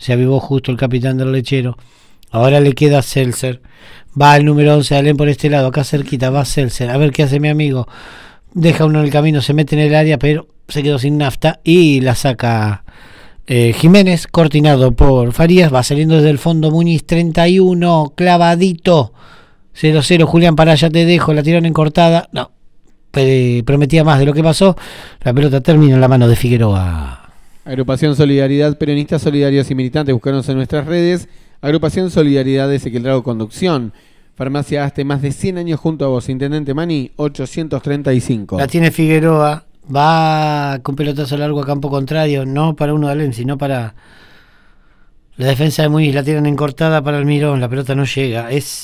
se avivó justo el capitán del Lechero. Ahora le queda Seltzer. Va el número 11, Alem por este lado, acá cerquita, va Seltzer. A ver qué hace mi amigo. Deja uno en el camino, se mete en el área, pero se quedó sin nafta y la saca Jiménez, cortinado por Farías. Va saliendo desde el fondo Muñiz, 31, clavadito. 0-0, Julián, pará, ya te dejo. La tiraron en cortada. No, prometía más de lo que pasó. La pelota termina en la mano de Figueroa. Agrupación Solidaridad, peronistas solidarios y militantes, buscanos en nuestras redes. Agrupación Solidaridad de Ezequiel Drago Conducción. Farmacia Aste, más de 100 años junto a vos. Intendente Mani, 835. La tiene Figueroa. Va con pelotazo largo a campo contrario. No para uno de Alem, sino para la defensa de Muñiz. La tiran en cortada para Almirón. La pelota no llega. Es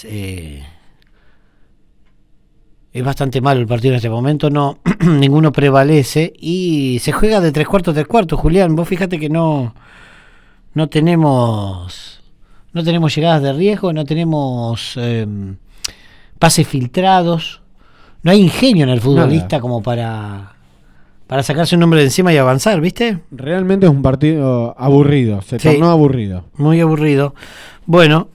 bastante malo el partido en este momento. No, ninguno prevalece. Y se juega de 3/4, Julián. Vos fíjate que no tenemos llegadas de riesgo, no tenemos pases filtrados, no hay ingenio en el futbolista como para sacarse un nombre de encima y avanzar, ¿viste? Realmente es un partido aburrido, se tornó aburrido. Muy aburrido. Bueno,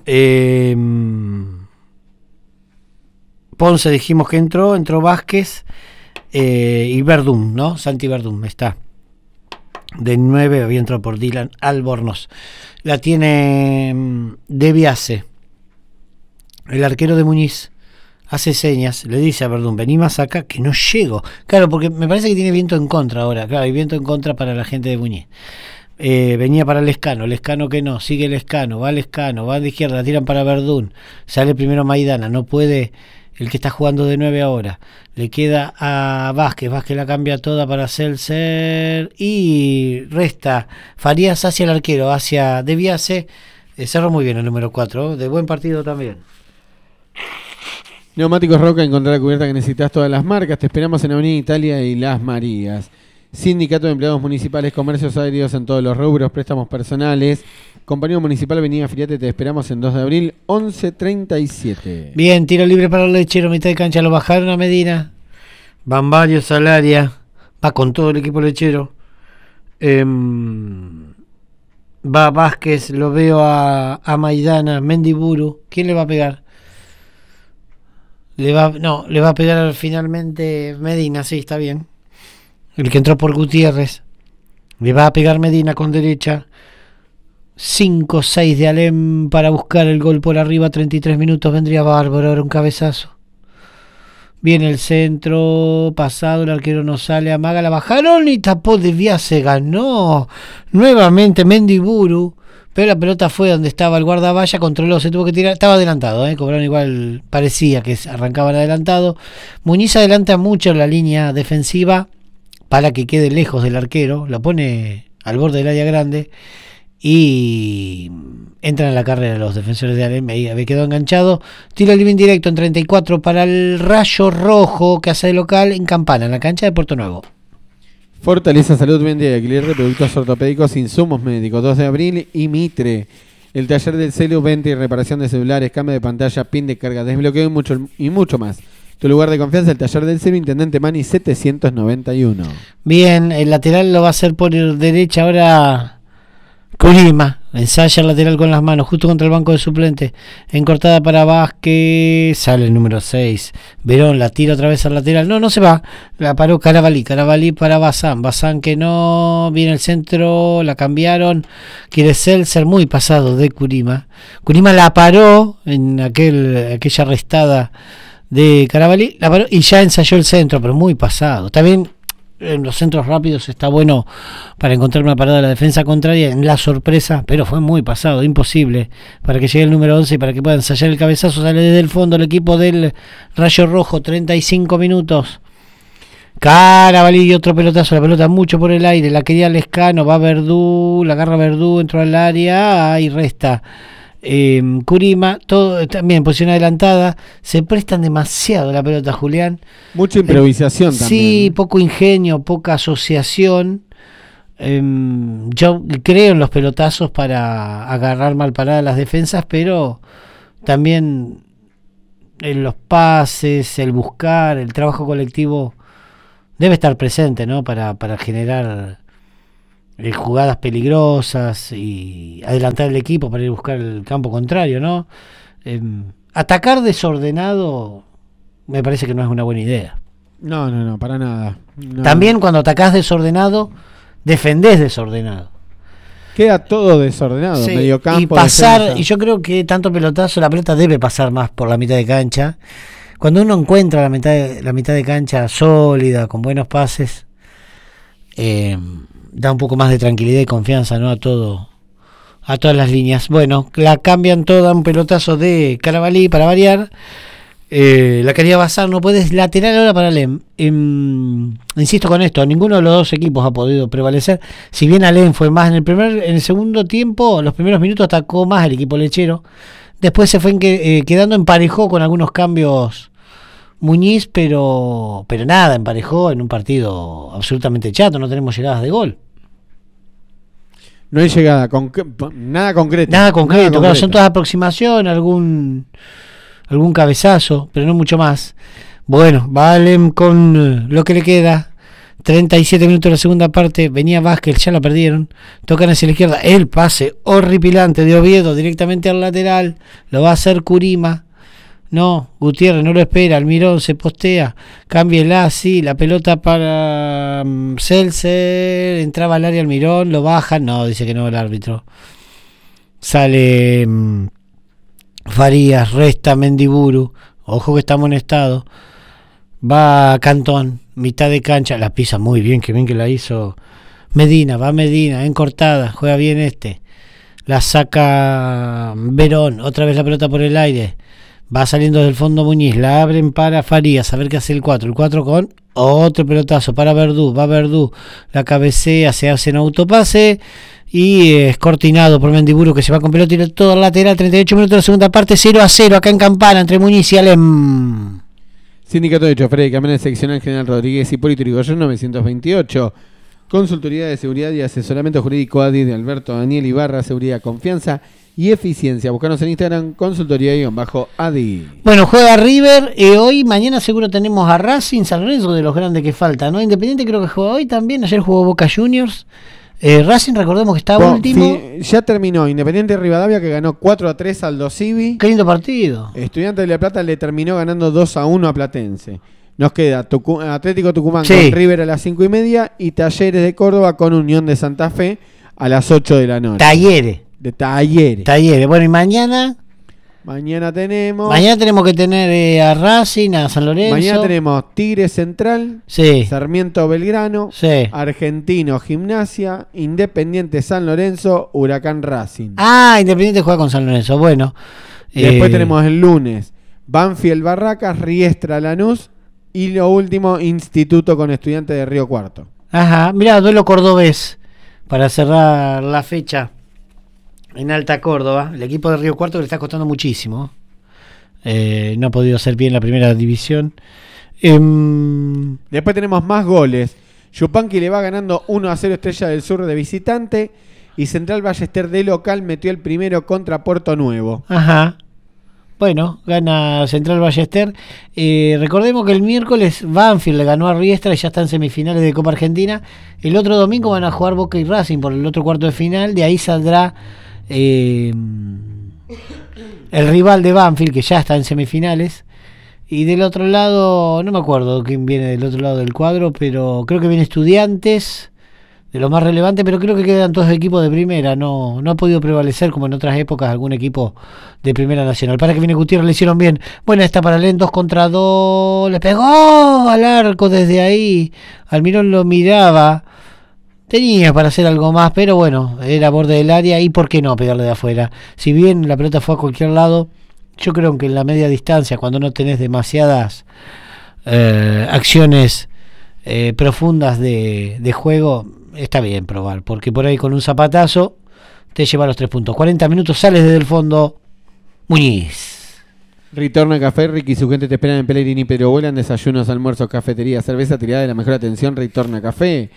Ponce dijimos que entró Vázquez y Verdún, ¿no? Santi Verdún está. De 9 había entrado por Dylan Albornoz. La tiene De Biase. El arquero de Muñiz hace señas, le dice a Verdún, vení más acá que no llego. Claro, porque me parece que tiene viento en contra ahora. Claro, hay viento en contra para la gente de Muñiz. Venía para Lescano que no, sigue Lescano, va a la izquierda, la tiran para Verdún. Sale primero Maidana, no puede el que está jugando de 9 ahora. Le queda a Vázquez la cambia toda para Seltzer y resta Farías hacia el arquero, hacia De Biase. Cerró muy bien el número 4, de buen partido también. Neumáticos Roca, encontrar la cubierta que necesitas, todas las marcas. Te esperamos en Avenida Italia y Las Marías. Sindicato de Empleados Municipales, comercios aéreos en todos los rubros, préstamos personales. Compañía Municipal Avenida Filiate, te esperamos en 2 de abril, 11:37. Bien, tiro libre para el Lechero, mitad de cancha, lo bajaron a Medina. Van varios al área, va con todo el equipo lechero. Va Vázquez, lo veo a Maidana, Mendiburu. ¿Quién le va a pegar? Le va a pegar finalmente Medina, sí, está bien. El que entró por Gutiérrez. Le va a pegar Medina con derecha. 5-6 de Alem para buscar el gol por arriba, 33 minutos, vendría bárbaro, ahora un cabezazo. Viene el centro, pasado, el arquero no sale, amaga, la bajaron y tapó De Biase, ganó nuevamente Mendiburu, pero la pelota fue donde estaba el guardavalla, controló, se tuvo que tirar, estaba adelantado, cobraron igual, parecía que arrancaban adelantado. Muñiz adelanta mucho en la línea defensiva para que quede lejos del arquero, lo pone al borde del área grande y entran en la carrera los defensores de Alem. Ahí había quedado enganchado, tiro libre indirecto en 34 para el Rayo Rojo que hace de local en Campana, en la cancha de Puerto Nuevo. Fortaleza Salud vende alquiler de productos ortopédicos, insumos médicos, 2 de abril y Mitre. El taller del celu, venta y reparación de celulares, cambio de pantalla, pin de carga, desbloqueo y mucho más. Tu lugar de confianza, el taller del celu, Intendente Mani 791. Bien, el lateral lo va a hacer por derecha ahora Curima, ensaya el lateral con las manos, justo contra el banco de suplentes. En cortada para Vázquez, sale el número 6. Verón la tira otra vez al lateral. No se va. La paró Carabalí para Bazán que no. Viene el centro, la cambiaron. Quiere ser muy pasado de Curima. Curima la paró en aquella restada de Carabalí. La paró y ya ensayó el centro, pero muy pasado. También en los centros rápidos está bueno para encontrar una parada de la defensa contraria en la sorpresa, pero fue muy pasado, imposible para que llegue el número 11 y para que pueda ensayar el cabezazo. Sale desde el fondo el equipo del Rayo Rojo, 35 minutos. Carabalí y otro pelotazo, la pelota mucho por el aire, la quería Lescano, va Verdú, la agarra Verdú, entró al área y resta Curima, todo también en posición adelantada. Se prestan demasiado la pelota, Julián. Mucha improvisación también. Sí, poco ingenio, poca asociación. Yo creo en los pelotazos para agarrar mal paradas las defensas, pero también en los pases, el buscar, el trabajo colectivo debe estar presente, ¿no? Para generar jugadas peligrosas y adelantar el equipo para ir a buscar el campo contrario, ¿no? Atacar desordenado me parece que no es una buena idea. No, para nada. No. También cuando atacás desordenado, defendés desordenado. Queda todo desordenado, Sí, medio campo. y pasar, defensa. y yo creo que tanto pelotazo, la pelota debe pasar más por la mitad de cancha. Cuando uno encuentra la mitad de cancha sólida, con buenos pases, da un poco más de tranquilidad y confianza, ¿no? a todas las líneas. Bueno, la cambian toda, un pelotazo de Carabalí para variar. La quería Bazar, no puedes lateral ahora para Alem. Insisto con esto, ninguno de los dos equipos ha podido prevalecer. Si bien Alem fue más en el segundo tiempo, los primeros minutos atacó más el equipo lechero. Después se fue quedando emparejó con algunos cambios Muñiz, pero nada, emparejó en un partido absolutamente chato, no tenemos llegadas de gol. No hay llegada, nada concreto. Nada concreto, claro, son todas aproximaciones, algún cabezazo, pero no mucho más. Bueno, Valem con lo que le queda. 37 minutos de la segunda parte. Venía Vázquez, ya la perdieron. Tocan hacia la izquierda. El pase horripilante de Oviedo directamente al lateral. Lo va a hacer Curima. No, Gutiérrez no lo espera. Almirón se postea. Cámbiela, sí. La pelota para Seltzer. Entraba al área Almirón. Lo baja. No, dice que no el árbitro. Sale Farías, resta Mendiburu, ojo que está amonestado, va Cantón, mitad de cancha, la pisa muy bien, que bien que la hizo Medina, va Medina, en cortada, juega bien la saca Verón, otra vez la pelota por el aire, va saliendo del fondo Muñiz, la abren para Farías, a ver qué hace el 4 con otro pelotazo para Verdú, va Verdú, la cabecea, se hace en autopase, y es cortinado por Mendiburu, que se va con pelota y todo al lateral. 38 minutos de la segunda parte, 0-0 acá en Campana entre Muñiz y Alem. Sindicato de Choferes de Camiones Seccional General Rodríguez Hipólito Yrigoyen 928. Consultoría de seguridad y asesoramiento jurídico ADI de Alberto Daniel Ibarra, seguridad, confianza y eficiencia. Buscanos en Instagram, consultoría_ADI. Bueno, juega River hoy, mañana seguro tenemos a Racing, San Lorenzo, de los grandes que faltan, ¿no? Independiente creo que juega hoy también, ayer jugó Boca Juniors. Racing, recordemos que está último. Ya terminó. Independiente Rivadavia, que ganó 4-3 al Dosivi. Qué lindo partido. Estudiantes de La Plata le terminó ganando 2-1 a Platense. Nos queda Atlético Tucumán sí, con River a las 5:30 y Talleres de Córdoba con Unión de Santa Fe a las 8 de la noche. Talleres. Bueno, y mañana tenemos que tener a Racing, a San Lorenzo. Mañana tenemos Tigre Central, sí, Sarmiento Belgrano, sí, Argentino Gimnasia, Independiente San Lorenzo, Huracán Racing. Independiente juega con San Lorenzo. Bueno, después tenemos el lunes Banfield Barracas, Riestra Lanús y lo último Instituto con Estudiantes de Río Cuarto. Ajá, mirá, duelo cordobés para cerrar la fecha. En Alta Córdoba, el equipo de Río Cuarto le está costando muchísimo. No ha podido hacer bien la primera división. Después tenemos más goles. Yupanqui le va ganando 1-0 Estrella del Sur de visitante. Y Central Ballester de local metió el primero contra Puerto Nuevo. Ajá. Bueno, gana Central Ballester. Recordemos que el miércoles Banfield le ganó a Riestra y ya está en semifinales de Copa Argentina. El otro domingo van a jugar Boca y Racing por el otro cuarto de final. De ahí saldrá el rival de Banfield, que ya está en semifinales. Y del otro lado, no me acuerdo quién viene del otro lado del cuadro, pero creo que viene Estudiantes, de lo más relevante, pero creo que quedan todos equipos de primera. No ha podido prevalecer como en otras épocas algún equipo de primera nacional. Para que viene Gutiérrez, le hicieron bien. Bueno, está para Len, 2 contra 2, le pegó al arco desde ahí. Almirón lo miraba, tenía para hacer algo más, pero bueno, era borde del área y por qué no pegarle de afuera. Si bien la pelota fue a cualquier lado, yo creo que en la media distancia, cuando no tenés demasiadas acciones profundas de juego, está bien probar, porque por ahí con un zapatazo te lleva los 3 puntos. 40 minutos, sales desde el fondo, Muñiz. Ritorno a Café, Ricky y su gente te esperan en Pellegrini, pero vuelan desayunos, almuerzos, cafetería, cerveza, tirada de la mejor atención. Ritorno a Café.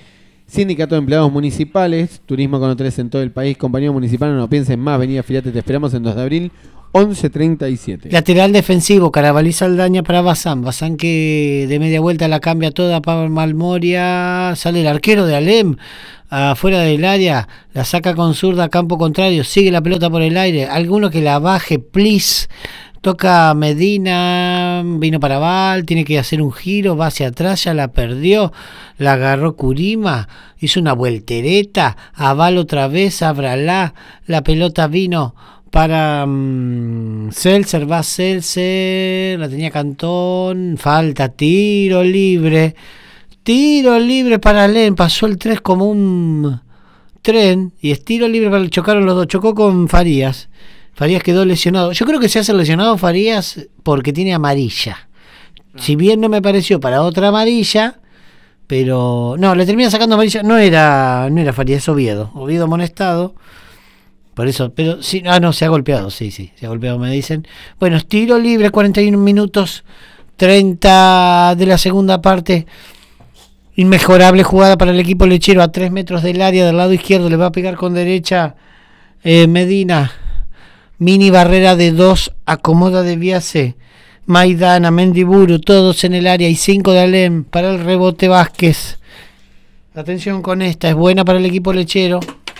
Sindicato de Empleados Municipales, turismo con hoteles en todo el país, compañía municipal, no piensen más, vení, afiliate, te esperamos en 2 de abril, 11:37. Lateral defensivo, Carabalí Saldaña para Bazán. Bazán que de media vuelta la cambia toda para Malmoria. Sale el arquero de Alem afuera del área. La saca con zurda, campo contrario. Sigue la pelota por el aire. Alguno que la baje, please. Toca Medina, vino para Val, tiene que hacer un giro, va hacia atrás, ya la perdió, la agarró Curima, hizo una vueltereta, a Val otra vez, ábrala, la pelota vino para Seltzer, va Seltzer, la tenía Cantón, falta, tiro libre para Alem, pasó el 3 como un tren, y es tiro libre para chocaron los dos, chocó con Farías quedó lesionado. Yo creo que se hace lesionado Farías porque tiene amarilla. Si bien no me pareció para otra amarilla, pero no, le termina sacando amarilla. No era Farías, es Oviedo amonestado. Por eso, pero sí, no, se ha golpeado, sí, se ha golpeado, me dicen. Bueno, tiro libre, 41 minutos 30 de la segunda parte. Inmejorable jugada para el equipo lechero a 3 metros del área del lado izquierdo. Le va a pegar con derecha Medina. Mini barrera de 2, acomoda de Viase, Maidana, Mendiburu, todos en el área y 5 de Alem para el rebote Vázquez. Atención con esta, es buena para el equipo lechero.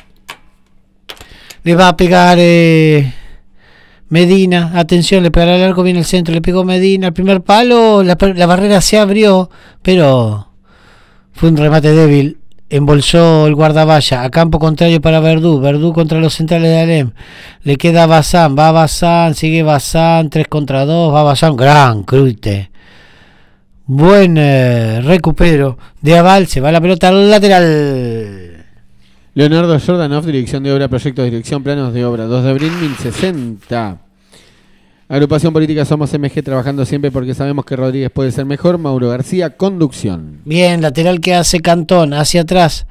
Le va a pegar Medina, atención, le pegará al arco, viene el centro, le pegó Medina, el primer palo, la barrera se abrió, pero fue un remate débil. Embolsó el guardavalla a campo contrario para Verdú contra los centrales de Alem, le queda Bazán, va Bazán, sigue Bazán, 3 contra 2, va Bazán, gran cruite, buen recupero de Aval, se va la pelota al lateral. Leonardo Jordanov, dirección de obra, proyectos, dirección, planos de obra, 2 de abril 1060. Agrupación Política Somos MG, trabajando siempre porque sabemos que Rodríguez puede ser mejor. Mauro García, conducción. Bien, lateral que hace Cantón, hacia atrás.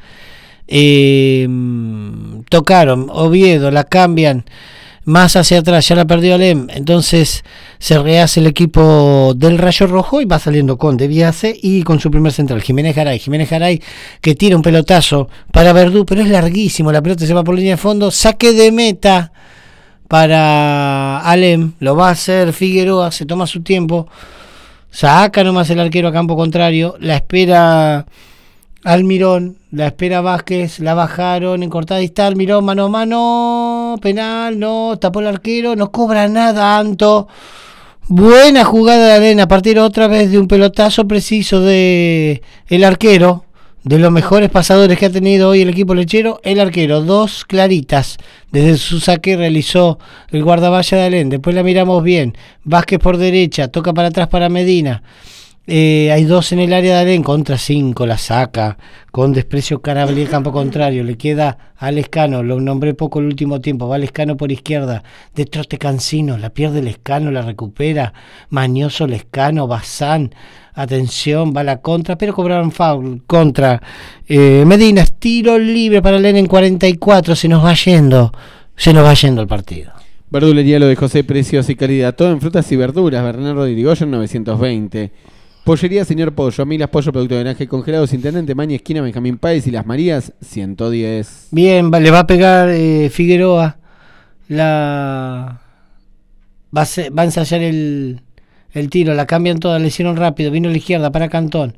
Tocaron, Oviedo, la cambian más hacia atrás, ya la perdió Alem. Entonces se rehace el equipo del Rayo Rojo y va saliendo con De Viase y con su primer central, Jiménez Garay, que tira un pelotazo para Verdú, pero es larguísimo, la pelota se va por línea de fondo, saque de meta para Alem, lo va a hacer Figueroa, se toma su tiempo, saca nomás el arquero a campo contrario, la espera Almirón, la espera Vázquez, la bajaron en cortada y está Almirón, mano a mano, penal, no, tapó el arquero, no cobra nada, Anto. Buena jugada de Alem, a partir otra vez de un pelotazo preciso de el arquero, de los mejores pasadores que ha tenido hoy el equipo lechero, el arquero, 2 claritas, desde su saque realizó el guardavalla de Alem, después la miramos bien, Vázquez por derecha, toca para atrás para Medina, hay 2 en el área de Alem, contra 5, la saca, con desprecio Carabalí el campo contrario, le queda a Lescano, lo nombré poco el último tiempo, va Lescano por izquierda, de trote Cancino, la pierde Lescano, la recupera, Mañoso Lescano, Bazán, atención, va la contra, pero cobraron foul contra Medina, tiro libre para Alem en 44, se nos va yendo el partido. Verdulería Lo de José, precios y calidad, todo en frutas y verduras, Bernardo de Irigoyen 920. Pollería Señor Pollo, Amilas Pollo, producto de granje congelados, Intendente Maña, esquina Benjamín Páez y Las Marías 110. Bien, le va a pegar Figueroa, va a ensayar el tiro, la cambian todas, le hicieron rápido, vino a la izquierda para Cantón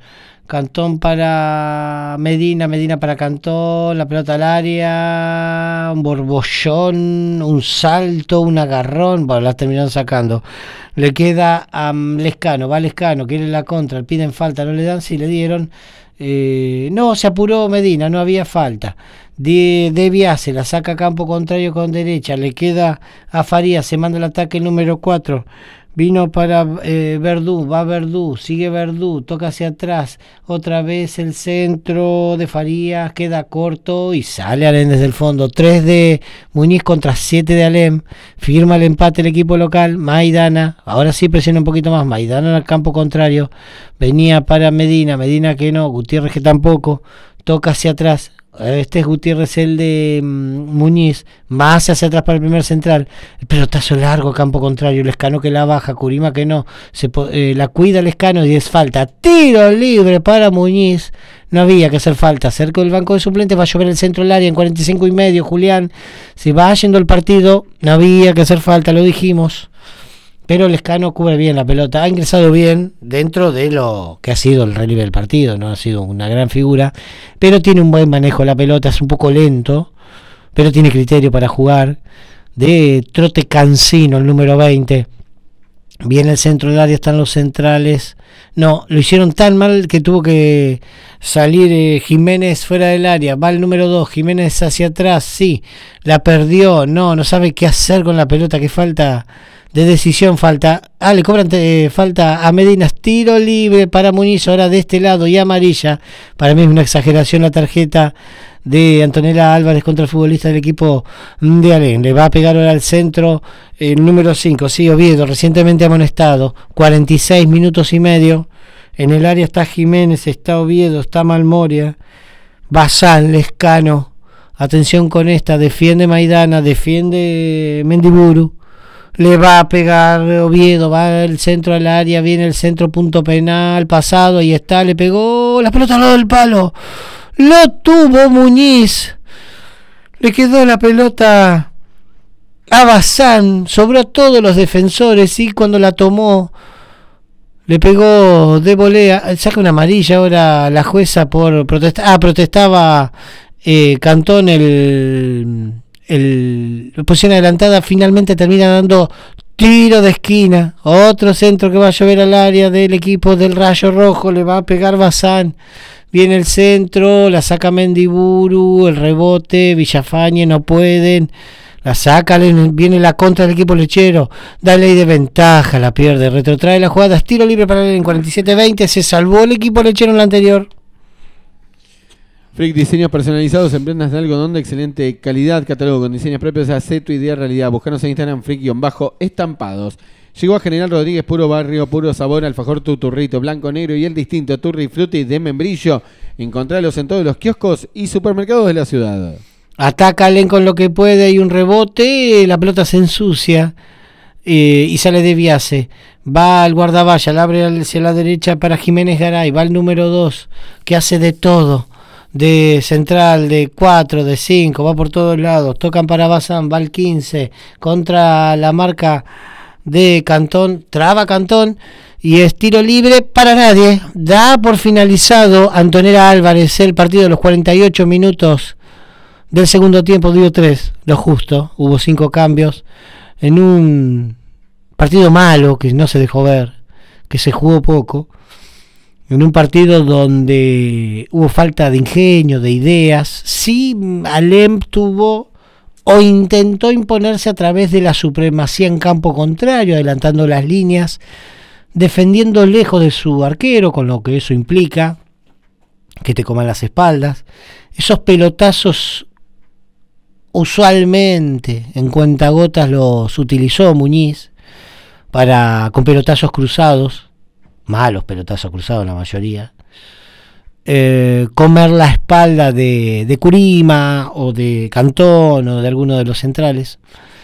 para Medina para Cantón, la pelota al área, un borbollón, un salto, un agarrón, bueno, las terminaron sacando, le queda a Lescano, va Lescano, quiere la contra, piden falta, no le dan, sí le dieron, no, se apuró Medina, no había falta, de Viase, la saca a campo contrario con derecha, le queda a Farías, se manda el ataque el número 4, vino para Verdú, va Verdú, sigue Verdú, toca hacia atrás, otra vez el centro de Farías, queda corto y sale Alem desde el fondo, 3 de Muñiz contra 7 de Alem, firma el empate el equipo local, Maidana, ahora sí presiona un poquito más, Maidana al campo contrario, venía para Medina que no, Gutiérrez que tampoco, toca hacia atrás, este es Gutiérrez, el de Muñiz, más hacia atrás para el primer central, el pelotazo largo, campo contrario, Lescano que la baja, Curima que no, la cuida Lescano y es falta, tiro libre para Muñiz, no había que hacer falta. Cerca del banco de suplentes va a llover el centro del área en 45 y medio, Julián. Se va yendo el partido, no había que hacer falta, lo dijimos. Pero Lescano cubre bien la pelota, ha ingresado bien dentro de lo que ha sido el relieve del partido, no ha sido una gran figura, pero tiene un buen manejo de la pelota, es un poco lento, pero tiene criterio para jugar. De trote cansino, el número 20. Viene el centro del área, están los centrales. No, lo hicieron tan mal que tuvo que salir Jiménez fuera del área. Va el número 2, Jiménez hacia atrás, sí, la perdió, no sabe qué hacer con la pelota, que falta de decisión, falta. Le cobran falta a Medina, tiro libre para Muñiz, ahora de este lado y amarilla. Para mí es una exageración la tarjeta de Antonella Álvarez contra el futbolista del equipo de Alén. Le va a pegar ahora al centro el número 5, sí, Oviedo, recientemente amonestado, 46 minutos y medio. En el área está Jiménez, está Oviedo, está Malmoria, Bazán, Lescano. Atención con esta, defiende Maidana, defiende Mendiburu. Le va a pegar Oviedo, va el centro al área, viene el centro, punto penal, pasado, ahí está, le pegó la pelota al lado del palo. Lo tuvo Muñiz, le quedó la pelota a Bazán, sobró a todos los defensores y cuando la tomó le pegó de volea, saca una amarilla ahora la jueza por protestar. Protestaba Cantón la posición adelantada, finalmente termina dando tiro de esquina, otro centro que va a llover al área del equipo del Rayo Rojo, le va a pegar Bazán. Viene el centro, la saca Mendiburu, el rebote, Villafañe no pueden, la saca, viene la contra del equipo lechero, da ley de ventaja, la pierde, retrotrae la jugada, tiro libre para él en 47-20, se salvó el equipo lechero en la anterior. Frick, diseños personalizados en prendas de algodón de excelente calidad, catálogo con diseños propios, hace tu idea realidad. Buscanos en Instagram, Frick-estampados. Llegó a General Rodríguez, puro barrio, puro sabor, alfajor tuturrito, blanco, negro y el distinto Turri Frutti de membrillo. Encontralos en todos los kioscos y supermercados de la ciudad. Ataca Alén con lo que puede, hay un rebote, la pelota se ensucia y sale de Viase. Va al guardavalla, la abre hacia la derecha para Jiménez Garay, va el número 2, que hace de todo. De central, de 4, de 5, va por todos lados, tocan para Bazán, va el 15, contra la marca de Cantón, traba Cantón, y es tiro libre para nadie, da por finalizado Antonella Álvarez el partido de los 48 minutos del segundo tiempo, dio 3, lo justo, hubo 5 cambios, en un partido malo, que no se dejó ver, que se jugó poco, en un partido donde hubo falta de ingenio, de ideas. Sí, Alem tuvo o intentó imponerse a través de la supremacía en campo contrario, adelantando las líneas, defendiendo lejos de su arquero, con lo que eso implica, que te coman las espaldas. Esos pelotazos usualmente en cuentagotas los utilizó Muñiz con pelotazos cruzados, malos pelotazos cruzados la mayoría, comer la espalda de Curima o de Cantón o de alguno de los centrales,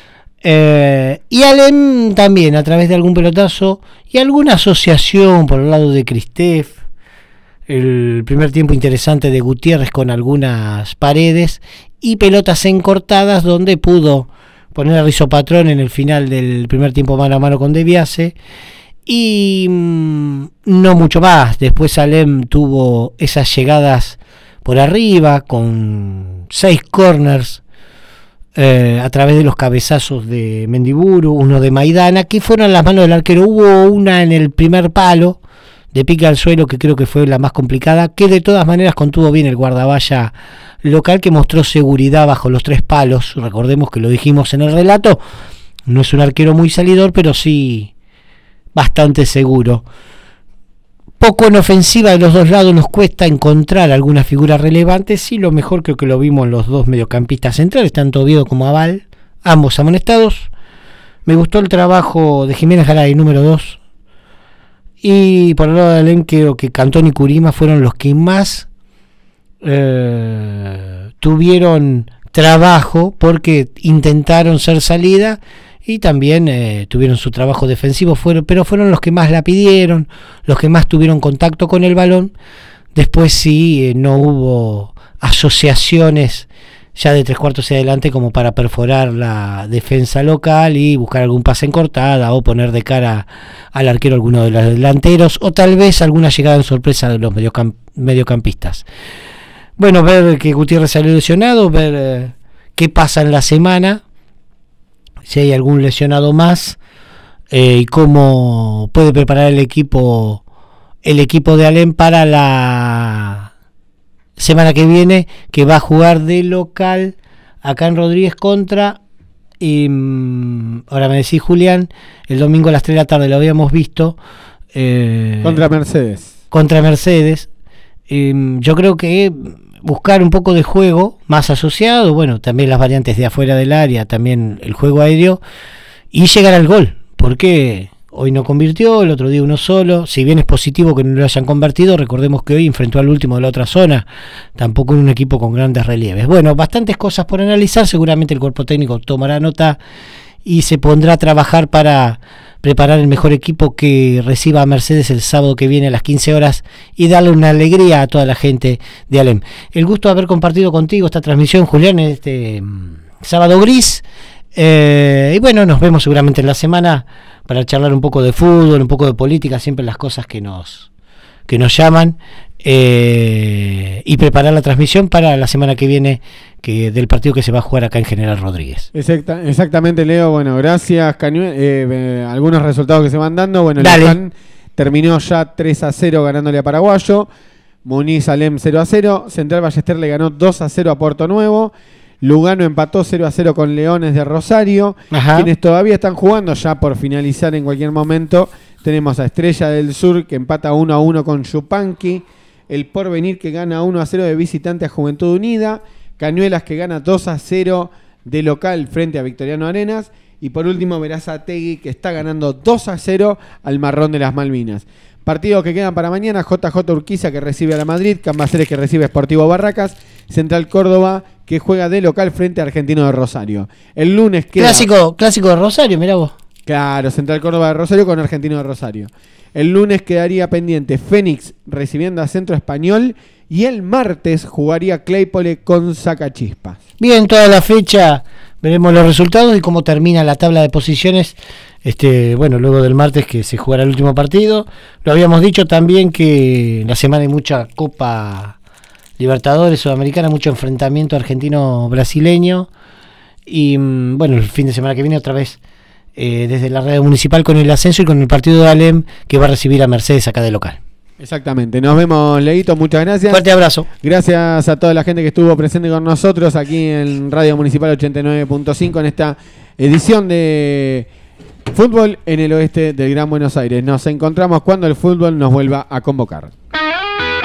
y Alem también a través de algún pelotazo y alguna asociación por el lado de Cristef, el primer tiempo interesante de Gutiérrez con algunas paredes y pelotas encortadas donde pudo poner a Rizopatrón en el final del primer tiempo mano a mano con De Biase. Y no mucho más. Después Alem tuvo esas llegadas por arriba con 6 corners a través de los cabezazos de Mendiburu, uno de Maidana, que fueron a las manos del arquero. Hubo una en el primer palo de pique al suelo que creo que fue la más complicada, que de todas maneras contuvo bien el guardavalla local, que mostró seguridad bajo los 3 palos. Recordemos que lo dijimos en el relato, no es un arquero muy salidor, pero sí bastante seguro. Poco en ofensiva de los dos lados, nos cuesta encontrar algunas figuras relevantes y lo mejor creo que lo vimos en los dos mediocampistas centrales, tanto Oviedo como Aval, ambos amonestados. Me gustó el trabajo de Jiménez Garay, número 2, y por el lado de Alem creo que Cantón y Curima fueron los que más tuvieron trabajo porque intentaron ser salida y también tuvieron su trabajo defensivo, pero fueron los que más la pidieron, los que más tuvieron contacto con el balón, Después sí, no hubo asociaciones ya de 3/4 hacia adelante como para perforar la defensa local y buscar algún pase en cortada o poner de cara al arquero alguno de los delanteros, o tal vez alguna llegada en sorpresa de los mediocampistas. Bueno, ver que Gutiérrez salió lesionado, ver qué pasa en la semana, si hay algún lesionado más, y cómo puede preparar el equipo de Alem para la semana que viene, que va a jugar de local acá en Rodríguez contra, ahora me decís, Julián, el domingo a las 3 de la tarde lo habíamos visto, contra Mercedes. Yo creo que buscar un poco de juego más asociado, bueno, también las variantes de afuera del área, también el juego aéreo, y llegar al gol, porque hoy no convirtió, el otro día uno solo. Si bien es positivo que no lo hayan convertido, recordemos que hoy enfrentó al último de la otra zona, tampoco en un equipo con grandes relieves. Bueno, bastantes cosas por analizar, seguramente el cuerpo técnico tomará nota y se pondrá a trabajar para preparar el mejor equipo que reciba a Mercedes el sábado que viene a las 15 horas y darle una alegría a toda la gente de Alem. El gusto de haber compartido contigo esta transmisión, Julián, en este sábado gris. Y bueno, nos vemos seguramente en la semana para charlar un poco de fútbol, un poco de política, siempre las cosas que nos llaman, y preparar la transmisión para la semana que viene, del partido que se va a jugar acá en General Rodríguez. Exactamente, Leo. Bueno, gracias, algunos resultados que se van dando. Bueno, Luján terminó ya 3-0 ganándole a Paraguayo. Muniz Alem 0-0. Central Ballester le ganó 2-0 a Puerto Nuevo. Lugano empató 0-0 con Leones de Rosario. Ajá. Quienes todavía están jugando, ya por finalizar en cualquier momento, tenemos a Estrella del Sur que empata 1-1 con Yupanqui. El Porvenir que gana 1-0 de visitante a Juventud Unida. Cañuelas que gana 2-0 de local frente a Victoriano Arenas. Y por último, Verazategui que está ganando 2-0 al Marrón de las Malvinas. Partidos que quedan para mañana: JJ Urquiza que recibe a la Madrid, Cambaceres que recibe a Sportivo Barracas, Central Córdoba que juega de local frente a Argentino de Rosario. El lunes queda... Clásico de Rosario, mirá vos. Claro, Central Córdoba de Rosario con Argentino de Rosario. El lunes quedaría pendiente Fénix recibiendo a Centro Español y el martes jugaría Claypole con Sacachispas. Bien, toda la fecha veremos los resultados y cómo termina la tabla de posiciones. Bueno, luego del martes que se jugará el último partido. Lo habíamos dicho también que en la semana hay mucha Copa Libertadores Sudamericana, mucho enfrentamiento argentino-brasileño. Y bueno, el fin de semana que viene otra vez desde la radio municipal con el ascenso y con el partido de Alem que va a recibir a Mercedes acá de local. Exactamente, nos vemos, Leito, muchas gracias. Fuerte abrazo. Gracias a toda la gente que estuvo presente con nosotros aquí en Radio Municipal 89.5 en esta edición de Fútbol en el Oeste del Gran Buenos Aires. Nos encontramos cuando el fútbol nos vuelva a convocar.